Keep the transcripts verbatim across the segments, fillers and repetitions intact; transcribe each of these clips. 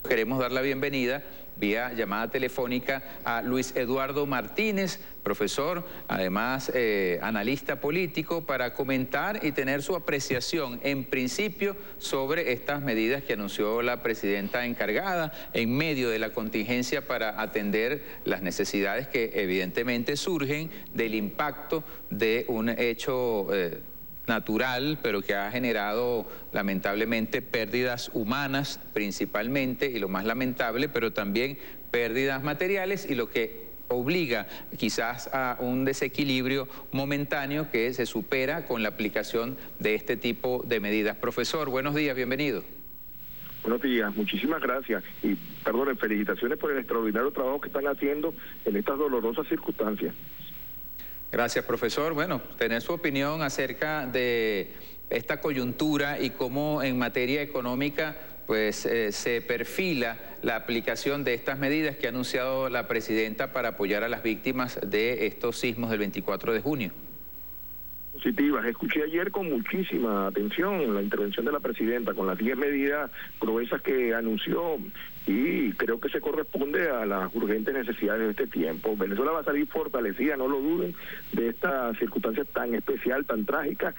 queremos dar la bienvenida vía llamada telefónica a Luis Eduardo Martínez, profesor, además eh, analista político, para comentar y tener su apreciación en principio sobre estas medidas que anunció la presidenta encargada en medio de la contingencia para atender las necesidades que evidentemente surgen del impacto de un hecho eh, natural, pero que ha generado lamentablemente pérdidas humanas principalmente, y lo más lamentable, pero también pérdidas materiales, y lo que obliga quizás a un desequilibrio momentáneo que se supera con la aplicación de este tipo de medidas. Profesor, buenos días, bienvenido. Buenos días, muchísimas gracias y perdón, felicitaciones por el extraordinario trabajo que están haciendo en estas dolorosas circunstancias. Gracias, profesor. Bueno, tener su opinión acerca de esta coyuntura y cómo en materia económica pues eh, se perfila la aplicación de estas medidas que ha anunciado la presidenta para apoyar a las víctimas de estos sismos del veinticuatro de junio. Positivas. Escuché ayer con muchísima atención la intervención de la presidenta con las diez medidas gruesas que anunció y creo que se corresponde a las urgentes necesidades de este tiempo. Venezuela va a salir fortalecida, no lo duden, de esta circunstancia tan especial, tan trágica,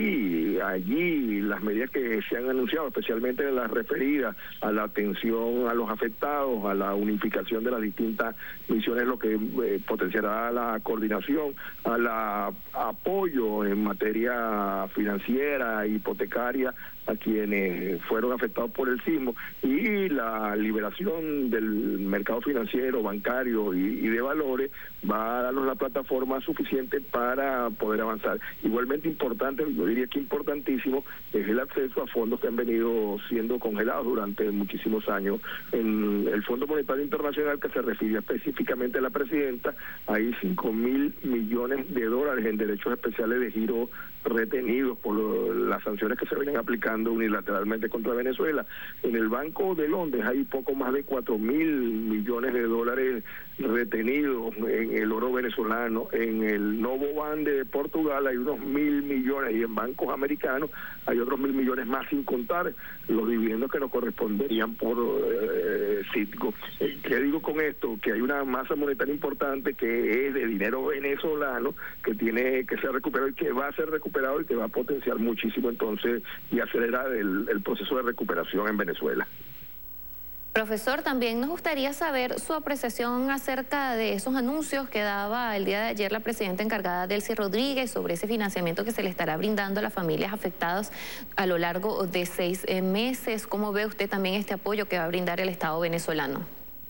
y allí las medidas que se han anunciado, especialmente las referidas a la atención a los afectados, a la unificación de las distintas misiones, lo que eh, potenciará la coordinación, a la apoyo en materia financiera, hipotecaria, a quienes fueron afectados por el sismo, y la liberación del mercado financiero, bancario y, y de valores va a darnos la plataforma suficiente para poder avanzar. Igualmente importante, yo diría que importantísimo, es el acceso a fondos que han venido siendo congelados durante muchísimos años. En el Fondo Monetario Internacional, que se refiere específicamente a la presidenta, hay cinco mil millones de dólares en derechos especiales de giro retenidos por lo, las sanciones que se vienen aplicando unilateralmente contra Venezuela. En el Banco de Londres hay poco más de cuatro mil millones de dólares retenidos en el oro venezolano. En el Novo Ban de Portugal hay unos mil millones, y en bancos americanos hay otros mil millones más, sin contar los dividendos que nos corresponderían por eh, Citgo. Eh, ¿Qué digo con esto? Que hay una masa monetaria importante que es de dinero venezolano que tiene que ser recuperado y que va a ser recuperado y que va a potenciar muchísimo entonces y acelerar el, el proceso de recuperación en Venezuela. Profesor, también nos gustaría saber su apreciación acerca de esos anuncios que daba el día de ayer la presidenta encargada, Delcy Rodríguez, sobre ese financiamiento que se le estará brindando a las familias afectadas a lo largo de seis meses. ¿Cómo ve usted también este apoyo que va a brindar el Estado venezolano?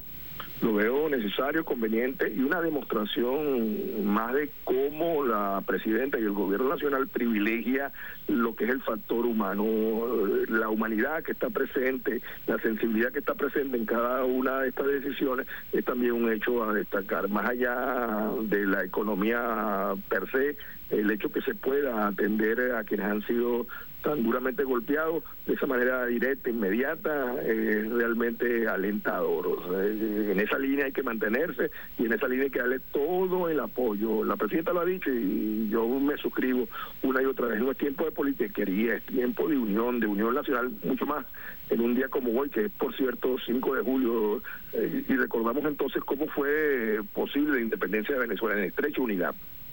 Lo veo necesario, conveniente y una demostración más de cómo la presidenta y el gobierno nacional privilegia lo que es el factor humano, la humanidad que está presente, la sensibilidad que está presente en cada una de estas decisiones es también un hecho a destacar. Más allá de la economía per se, el hecho que se pueda atender a quienes han sido tan duramente golpeados de esa manera directa, inmediata, es realmente alentador. En esa línea hay que mantenerse y en esa línea hay que darle todo el apoyo. La presidenta lo ha dicho y yo me suscribo una y otra vez. No es tiempo de politiquería, es tiempo de unión, de unión nacional, mucho más en un día como hoy, que es por cierto cinco de julio, eh, y recordamos entonces cómo fue posible la independencia de Venezuela en estrecha unidad.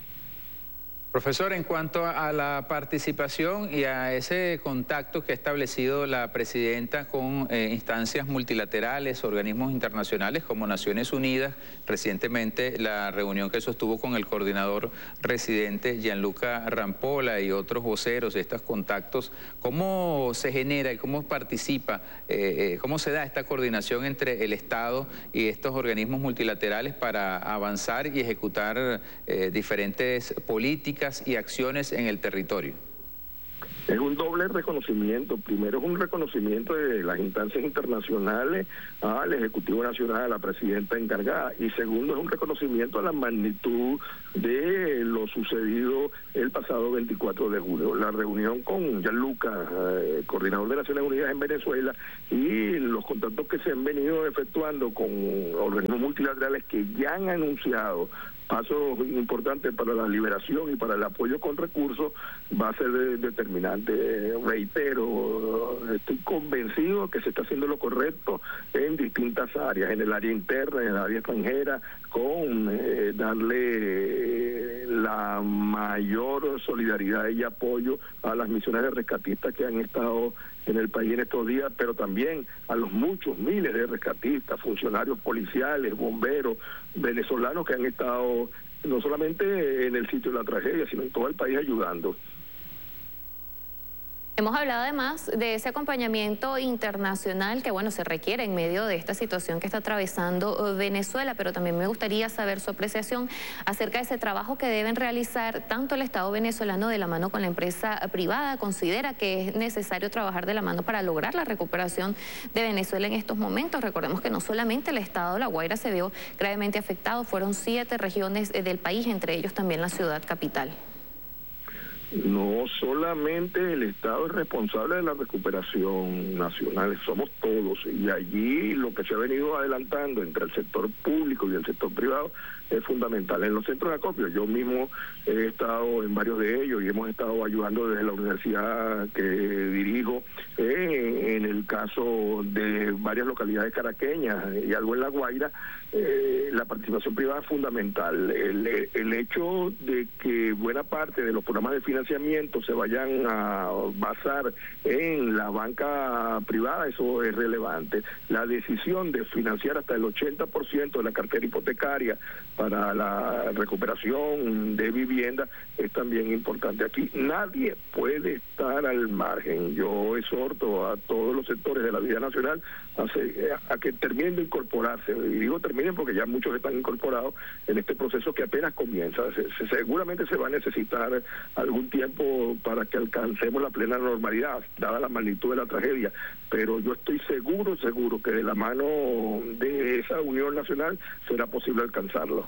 Profesor, en cuanto a la participación y a ese contacto que ha establecido la presidenta con eh, instancias multilaterales, organismos internacionales como Naciones Unidas, recientemente la reunión que sostuvo con el coordinador residente Gianluca Rampolla y otros voceros de estos contactos, ¿cómo se genera y cómo participa, eh, eh, cómo se da esta coordinación entre el Estado y estos organismos multilaterales para avanzar y ejecutar eh, diferentes políticas y acciones en el territorio? Es un doble reconocimiento. Primero es un reconocimiento de las instancias internacionales al Ejecutivo Nacional, a la presidenta encargada, y segundo es un reconocimiento a la magnitud de lo sucedido el pasado veinticuatro de julio. La reunión con Gianluca, eh, coordinador de Naciones Unidas en Venezuela, y los contactos que se han venido efectuando con organismos multilaterales que ya han anunciado paso importante para la liberación y para el apoyo con recursos va a ser de, determinante. Reitero, estoy convencido que se está haciendo lo correcto en distintas áreas, en el área interna, en el área extranjera, con eh, darle la mayor solidaridad y apoyo a las misiones de rescatistas que han estado en el país en estos días, pero también a los muchos miles de rescatistas, funcionarios policiales, bomberos, venezolanos que han estado no solamente en el sitio de la tragedia, sino en todo el país ayudando. Hemos hablado además de ese acompañamiento internacional que, bueno, se requiere en medio de esta situación que está atravesando Venezuela, pero también me gustaría saber su apreciación acerca de ese trabajo que deben realizar tanto el Estado venezolano de la mano con la empresa privada. ¿Considera que es necesario trabajar de la mano para lograr la recuperación de Venezuela en estos momentos? Recordemos que no solamente el Estado de La Guaira se vio gravemente afectado, fueron siete regiones del país, entre ellos también la ciudad capital. No solamente el Estado es responsable de la recuperación nacional, somos todos, y allí lo que se ha venido adelantando entre el sector público y el sector privado es fundamental. En los centros de acopio, yo mismo he estado en varios de ellos y hemos estado ayudando desde la universidad que dirijo, eh, en el caso de varias localidades caraqueñas y algo en La Guaira. Eh, la participación privada es fundamental. El, el hecho de que buena parte de los programas de financiamiento se vayan a basar en la banca privada, eso es relevante. La decisión de financiar hasta el ochenta por ciento de la cartera hipotecaria para la recuperación de vivienda es también importante. Aquí nadie puede estar al margen. Yo exhorto a todos los sectores de la vida nacional a, se, a que terminen de incorporarse, y digo terminen porque ya muchos están incorporados en este proceso que apenas comienza. Se, se, seguramente se va a necesitar algún tiempo para que alcancemos la plena normalidad, dada la magnitud de la tragedia, pero yo estoy seguro, seguro que de la mano de esa unión nacional será posible alcanzarlo.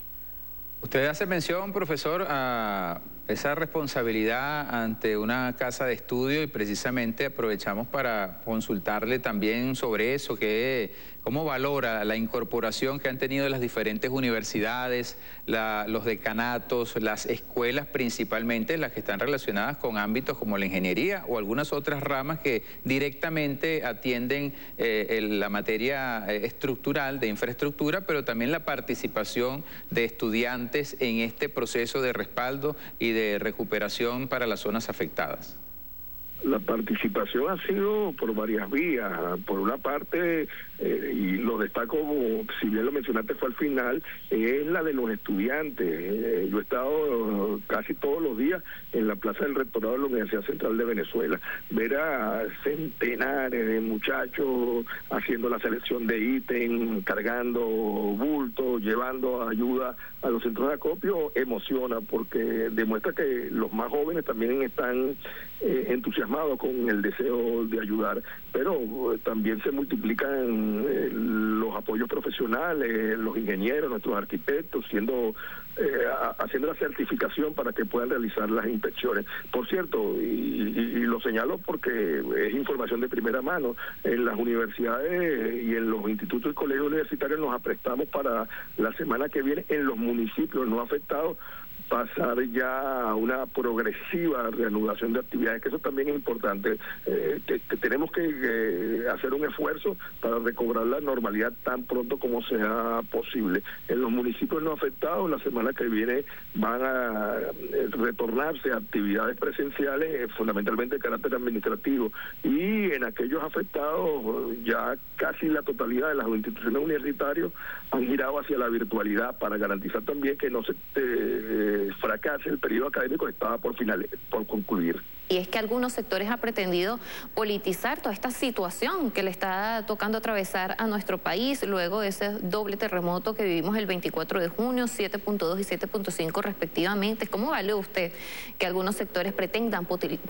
Usted hace mención, profesor, a esa responsabilidad ante una casa de estudio y precisamente aprovechamos para consultarle también sobre eso, que cómo valora la incorporación que han tenido las diferentes universidades, la, los decanatos, las escuelas principalmente, las que están relacionadas con ámbitos como la ingeniería o algunas otras ramas que directamente atienden eh, el, la materia estructural de infraestructura, pero también la participación de estudiantes en este proceso de respaldo y de de recuperación para las zonas afectadas? La participación ha sido por varias vías. Por una parte, eh, y lo destaco, si bien lo mencionaste fue al final, es la de los estudiantes. Eh, yo he estado casi todos los días en la plaza del rectorado de la Universidad Central de Venezuela. Ver a centenares de muchachos haciendo la selección de ítem, cargando bultos, llevando ayuda a los centros de acopio, emociona porque demuestra que los más jóvenes también están eh, entusiasmados con el deseo de ayudar, pero eh, también se multiplican eh, los apoyos profesionales, los ingenieros, nuestros arquitectos, siendo eh, a, haciendo la certificación para que puedan realizar las inspecciones. Por cierto, y, y, y lo señalo porque es información de primera mano, en las universidades y en los institutos y colegios universitarios nos aprestamos para la semana que viene en los municipios no afectados pasar ya a una progresiva reanudación de actividades, que eso también es importante. Eh, que, que tenemos que eh, hacer un esfuerzo para recobrar la normalidad tan pronto como sea posible. En los municipios no afectados, la semana que viene van a eh, retornarse a actividades presenciales, eh, fundamentalmente de carácter administrativo, y en aquellos afectados ya casi la totalidad de las instituciones universitarias han girado hacia la virtualidad para garantizar también que no se eh, fracase el periodo académico que estaba por final, por concluir. Y es que algunos sectores han pretendido politizar toda esta situación que le está tocando atravesar a nuestro país luego de ese doble terremoto que vivimos el veinticuatro de junio, siete punto dos y siete punto cinco respectivamente. ¿Cómo vale usted que algunos sectores pretendan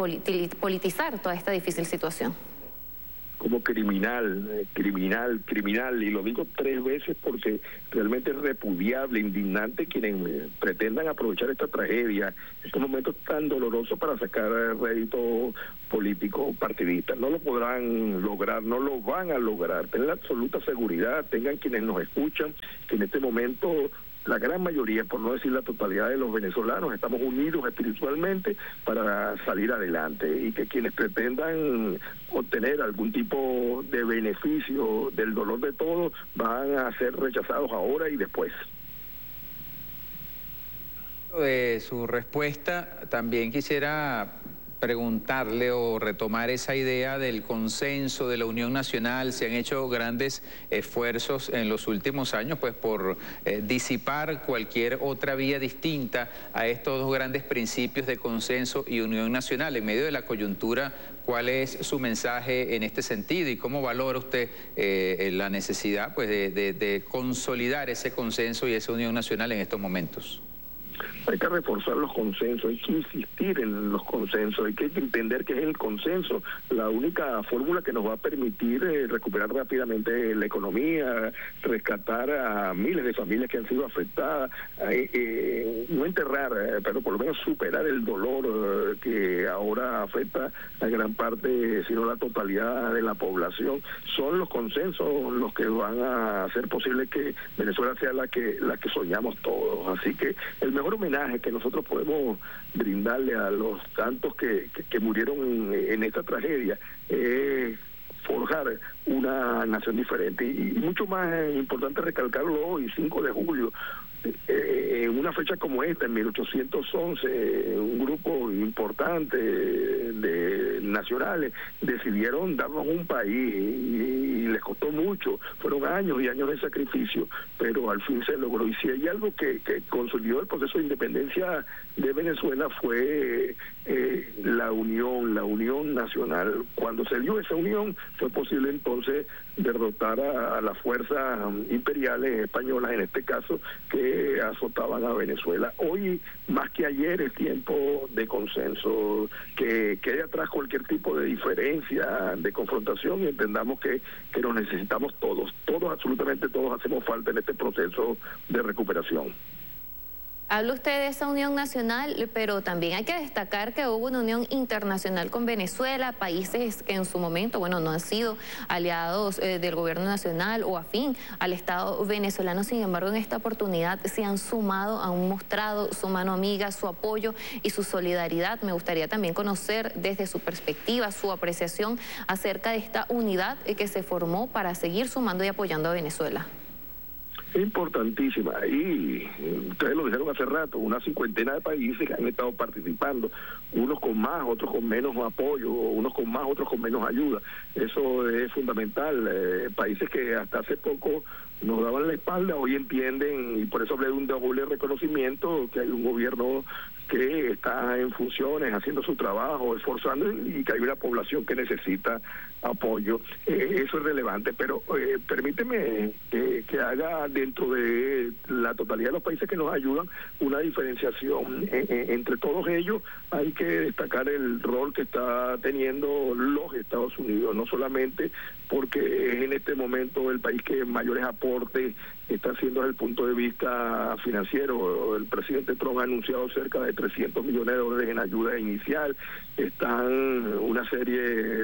politizar toda esta difícil situación? Como criminal, eh, criminal, criminal, y lo digo tres veces porque realmente es repudiable, indignante quienes eh, pretendan aprovechar esta tragedia, estos momentos tan dolorosos para sacar rédito político partidista. No lo podrán lograr, no lo van a lograr. Tengan la absoluta seguridad, tengan quienes nos escuchan, que en este momento la gran mayoría, por no decir la totalidad de los venezolanos, estamos unidos espiritualmente para salir adelante, y que quienes pretendan obtener algún tipo de beneficio del dolor de todos van a ser rechazados ahora y después. De su respuesta, también quisiera preguntarle o retomar esa idea del consenso, de la unión nacional. Se han hecho grandes esfuerzos en los últimos años pues por eh, disipar cualquier otra vía distinta a estos dos grandes principios de consenso y unión nacional. En medio de la coyuntura, ¿cuál es su mensaje en este sentido y cómo valora usted eh, la necesidad pues de, de, de consolidar ese consenso y esa unión nacional en estos momentos? Hay que reforzar los consensos, hay que insistir en los consensos, hay que entender que es el consenso la única fórmula que nos va a permitir eh, recuperar rápidamente la economía, rescatar a miles de familias que han sido afectadas, eh, eh, no enterrar, eh, pero por lo menos superar el dolor eh, que ahora afecta a gran parte, si no la totalidad de la población. Son los consensos los que van a hacer posible que Venezuela sea la que, la que soñamos todos. Así que el mejor homenaje que nosotros podemos brindarle a los tantos que, que, que murieron en, en esta tragedia es forjar una nación diferente. Y, y mucho más importante recalcarlo hoy, cinco de julio, eh, en una fecha como esta, en mil ochocientos once, un grupo importante de nacionales decidieron darnos un país y, y les costó mucho, fueron años y años de sacrificio, pero al fin se logró. Y si hay algo que, que consolidó el proceso de independencia de Venezuela fue eh, la unión, la unión nacional. Cuando se dio esa unión fue posible entonces derrotar a, a las fuerzas imperiales españolas, en este caso, que azotaban a Venezuela. Hoy, más que ayer, es tiempo de consenso, que quede atrás cualquier tipo de diferencia, de confrontación, y entendamos que, que nos necesitamos todos, todos, absolutamente todos hacemos falta en este proceso de recuperación. Habla usted de esa unión nacional, pero también hay que destacar que hubo una unión internacional con Venezuela, países que en su momento, bueno, no han sido aliados eh, del gobierno nacional o afín al Estado venezolano. Sin embargo, en esta oportunidad se han sumado, han mostrado su mano amiga, su apoyo y su solidaridad. Me gustaría también conocer desde su perspectiva, su apreciación acerca de esta unidad que se formó para seguir sumando y apoyando a Venezuela. Es importantísima, y ustedes lo dijeron hace rato, una cincuentena de países que han estado participando, unos con más, otros con menos apoyo, unos con más, otros con menos ayuda. Eso es fundamental. Eh, países que hasta hace poco nos daban la espalda, hoy entienden, y por eso hablé de un doble reconocimiento, que hay un gobierno que está en funciones, haciendo su trabajo, esforzando, y que hay una población que necesita apoyo. Eh, eso es relevante, pero eh, permíteme que, que haga dentro de la totalidad de los países que nos ayudan una diferenciación. Eh, eh, entre todos ellos hay que destacar el rol que está teniendo los Estados Unidos, no solamente porque es en este momento el país que mayores aportes está haciendo desde el punto de vista financiero. El presidente Trump ha anunciado cerca de trescientos millones de dólares en ayuda inicial. Están una serie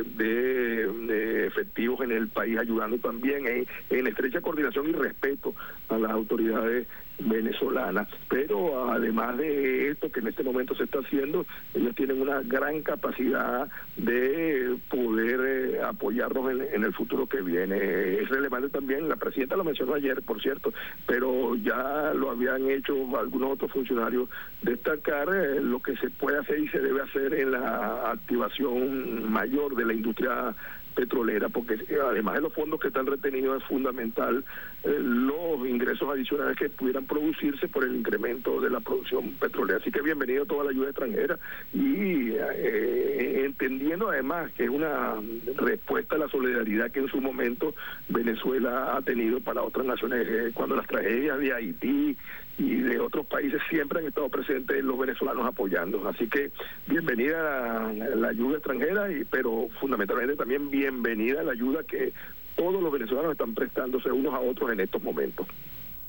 de, de efectivos en el país ayudando también en, en estrecha coordinación y respeto a las autoridades venezolanas. Pero además de esto que en este momento se está haciendo, ellos tienen una gran capacidad de poder eh, apoyarnos en, en el futuro que viene. Es relevante también, la presidenta lo mencionó ayer, por cierto, pero ya lo habían hecho algunos otros funcionarios, destacar eh, lo que se puede hacer y se debe hacer en la activación mayor de la industria petrolera, porque además de los fondos que están retenidos es fundamental eh, los ingresos adicionales que pudieran producirse por el incremento de la producción petrolera. Así que bienvenido toda la ayuda extranjera, y eh, entendiendo además que es una respuesta a la solidaridad que en su momento Venezuela ha tenido para otras naciones. Eh, cuando las tragedias de Haití y de otros países siempre han estado presentes los venezolanos apoyando. Así que bienvenida la, la ayuda extranjera, y pero fundamentalmente también bienvenida la ayuda que todos los venezolanos están prestándose unos a otros en estos momentos.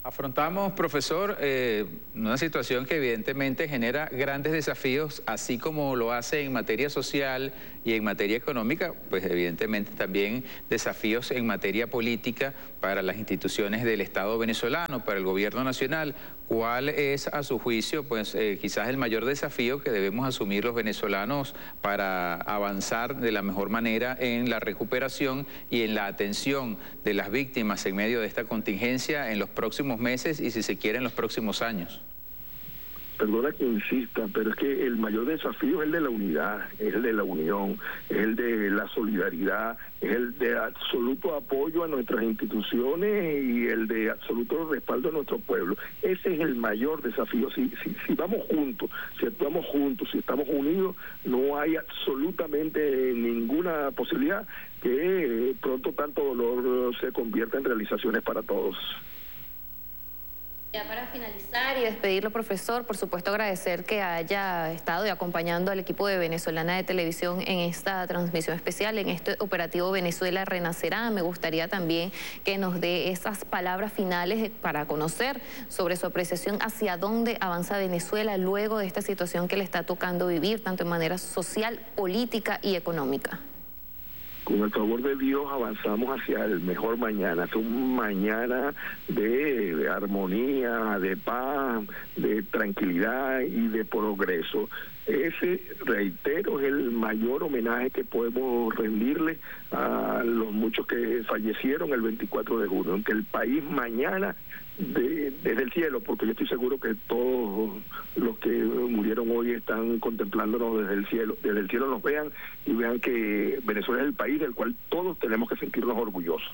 Afrontamos, profesor, eh, una situación que evidentemente genera grandes desafíos, así como lo hace en materia social y en materia económica, pues evidentemente también desafíos en materia política para las instituciones del Estado venezolano, para el gobierno nacional. ¿Cuál es, a su juicio, pues eh, quizás el mayor desafío que debemos asumir los venezolanos para avanzar de la mejor manera en la recuperación y en la atención de las víctimas en medio de esta contingencia en los próximos meses y, si se quiere, en los próximos años? Perdona que insista, pero es que el mayor desafío es el de la unidad, es el de la unión, es el de la solidaridad, es el de absoluto apoyo a nuestras instituciones y el de absoluto respaldo a nuestro pueblo. Ese es el mayor desafío. Si, si, si vamos juntos, si actuamos juntos, si estamos unidos, no hay absolutamente ninguna posibilidad que pronto tanto dolor se convierta en realizaciones para todos. Ya para finalizar y despedirlo, profesor, por supuesto agradecer que haya estado y acompañando al equipo de Venezolana de Televisión en esta transmisión especial, en este operativo Venezuela Renacerá. Me gustaría también que nos dé esas palabras finales para conocer sobre su apreciación hacia dónde avanza Venezuela luego de esta situación que le está tocando vivir, tanto en manera social, política y económica. Con el favor de Dios avanzamos hacia el mejor mañana, hacia un mañana de, de armonía, de paz, de tranquilidad y de progreso. Ese, reitero, es el mayor homenaje que podemos rendirle a los muchos que fallecieron el veinticuatro de junio, aunque el país mañana, de, desde el cielo, porque yo estoy seguro que todos los que murieron hoy están contemplándonos desde el cielo, desde el cielo nos vean y vean que Venezuela es el país del cual todos tenemos que sentirnos orgullosos.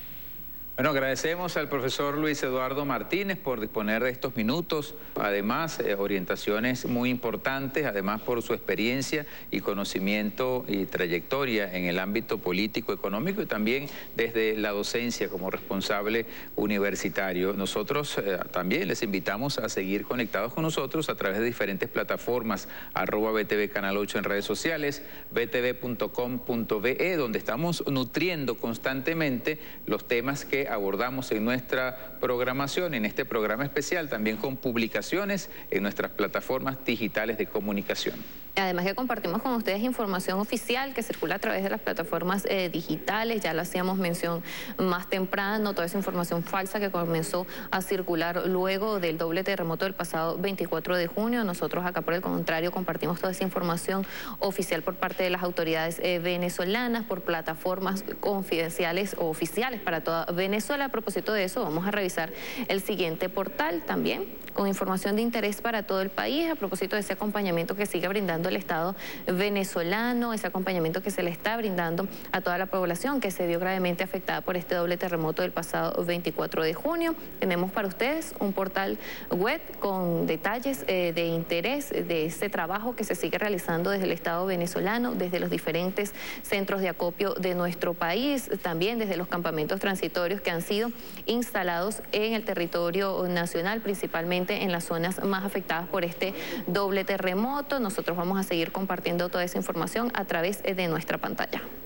Bueno, agradecemos al profesor Luis Eduardo Martínez por disponer de estos minutos, además eh, orientaciones muy importantes, además por su experiencia y conocimiento y trayectoria en el ámbito político, económico y también desde la docencia como responsable universitario. Nosotros eh, también les invitamos a seguir conectados con nosotros a través de diferentes plataformas, arroba B T V Canal ocho en redes sociales, b t v punto com punto b e, donde estamos nutriendo constantemente los temas que abordamos en nuestra programación, en este programa especial, también con publicaciones en nuestras plataformas digitales de comunicación. Además que compartimos con ustedes información oficial que circula a través de las plataformas eh, digitales, ya lo hacíamos mención más temprano, toda esa información falsa que comenzó a circular luego del doble terremoto del pasado veinticuatro de junio. Nosotros acá, por el contrario, compartimos toda esa información oficial por parte de las autoridades eh, venezolanas, por plataformas confidenciales o oficiales para toda Venezuela. A propósito de eso, vamos a revisar el siguiente portal también, con información de interés para todo el país, a propósito de ese acompañamiento que sigue brindando el Estado venezolano, ese acompañamiento que se le está brindando a toda la población que se vio gravemente afectada por este doble terremoto del pasado veinticuatro de junio. Tenemos para ustedes un portal web con detalles eh, de interés de este trabajo que se sigue realizando desde el Estado venezolano, desde los diferentes centros de acopio de nuestro país, también desde los campamentos transitorios que han sido instalados en el territorio nacional, principalmente en las zonas más afectadas por este doble terremoto. Nosotros vamos a seguir compartiendo toda esa información a través de nuestra pantalla.